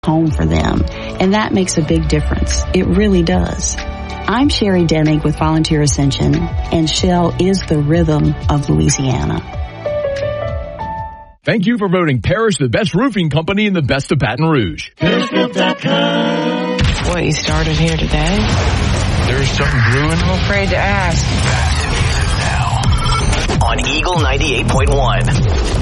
home for them. And that makes a big difference. It really does. I'm Sherry Dennig with Volunteer Ascension, and Shell is the rhythm of Louisiana. Thank you for voting Parrish the best roofing company in the best of Baton Rouge. ParrishRoof.com. What, you started here today? There's something brewing. I'm afraid to ask. On Eagle 98.1.